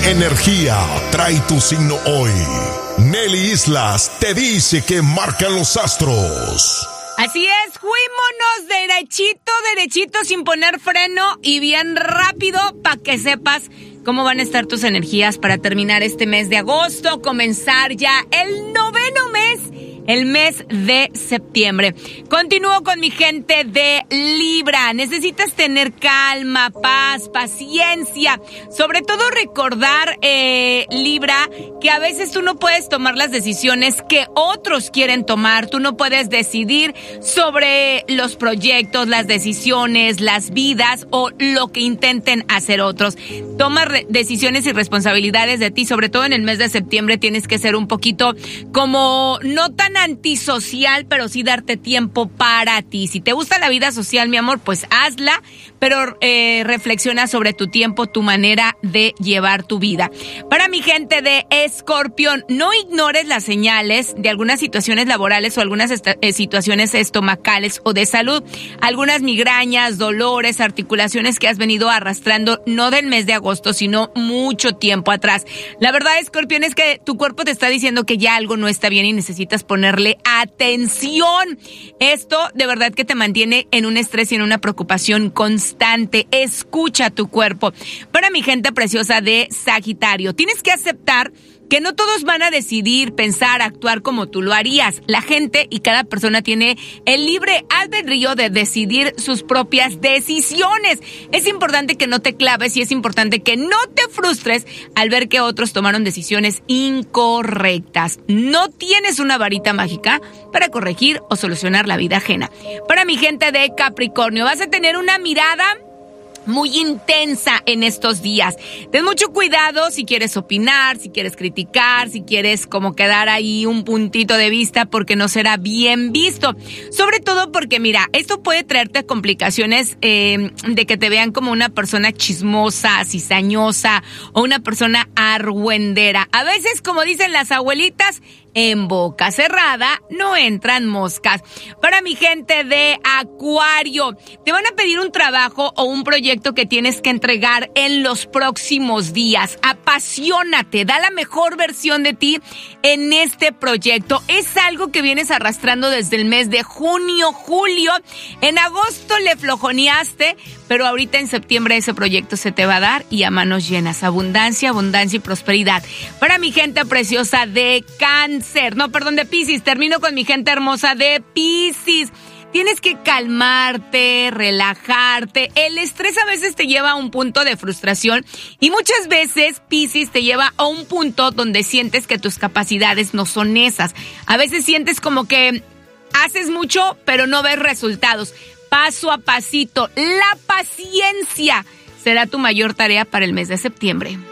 Energía trae tu signo hoy. Nelly Islas te dice que marcan los astros. Así es, fuímonos derechito, sin poner freno y bien rápido para que sepas cómo van a estar tus energías para terminar este mes de agosto, comenzar ya el 9º mes, el mes de septiembre. Continúo con mi gente de Libra. Necesitas tener calma, paz, paciencia. Sobre todo recordar, Libra, que a veces tú no puedes tomar las decisiones que otros quieren tomar. Tú no puedes decidir sobre los proyectos, las decisiones, las vidas o lo que intenten hacer otros. Toma decisiones y responsabilidades de ti. Sobre todo en el mes de septiembre tienes que ser un poquito como no tan antisocial, pero sí darte tiempo para ti. Si te gusta la vida social, mi amor, pues hazla, pero reflexiona sobre tu tiempo, tu manera de llevar tu vida. Para mi gente de Escorpión, no ignores las señales de algunas situaciones laborales o algunas situaciones estomacales o de salud. Algunas migrañas, dolores, articulaciones que has venido arrastrando, no del mes de agosto, sino mucho tiempo atrás. La verdad, Escorpión, es que tu cuerpo te está diciendo que ya algo no está bien y necesitas ponerle atención. Esto de verdad que te mantiene en un estrés y en una preocupación constante. Escucha tu cuerpo. Para mi gente preciosa de Sagitario, tienes que aceptar que no todos van a decidir, pensar, actuar como tú lo harías. La gente y cada persona tiene el libre albedrío de decidir sus propias decisiones. Es importante que no te claves y es importante que no te frustres al ver que otros tomaron decisiones incorrectas. No tienes una varita mágica para corregir o solucionar la vida ajena. Para mi gente de Capricornio, vas a tener una mirada muy intensa en estos días. Ten mucho cuidado si quieres opinar, si quieres criticar, si quieres como quedar ahí un puntito de vista, porque no será bien visto. Sobre todo porque, mira, esto puede traerte complicaciones de que te vean como una persona chismosa, cizañosa o una persona argüendera. A veces, como dicen las abuelitas, en boca cerrada no entran moscas. Para mi gente de Acuario, te van a pedir un trabajo o un proyecto que tienes que entregar en los próximos días. Apasionate, da la mejor versión de ti en este proyecto. Es algo que vienes arrastrando desde el mes de junio, julio. En agosto le flojoneaste, pero ahorita en septiembre ese proyecto se te va a dar y a manos llenas. Abundancia y prosperidad. Para mi gente preciosa de de Piscis. Termino con mi gente hermosa de Piscis. Tienes que calmarte, relajarte. El estrés a veces te lleva a un punto de frustración y muchas veces, Piscis, te lleva a un punto donde sientes que tus capacidades no son esas. A veces sientes como que haces mucho, pero no ves resultados. Paso a pasito, la paciencia será tu mayor tarea para el mes de septiembre.